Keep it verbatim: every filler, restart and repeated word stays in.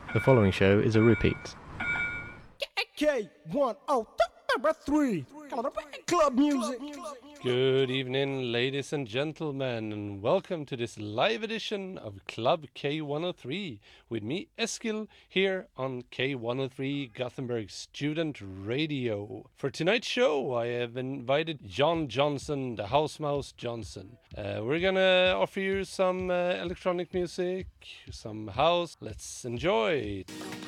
The following show is a repeat. K one oh three Club Music. Good evening, ladies and gentlemen, and welcome to this live edition of Club K one oh three with me, Eskil, here on K one oh three Gothenburg Student Radio. For tonight's show, I have invited John Johnson, the House Mouse Johnson. Uh, we're gonna offer you some uh, electronic music, some house. Let's enjoy it.